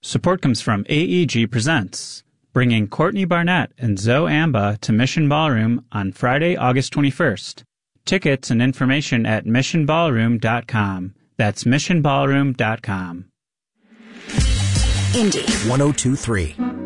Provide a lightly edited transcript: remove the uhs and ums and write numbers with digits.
Support comes from AEG Presents, bringing Courtney Barnett and Zoe Amba to Mission Ballroom on Friday, August 21st. Tickets and information at missionballroom.com. That's missionballroom.com. Indy 102.3.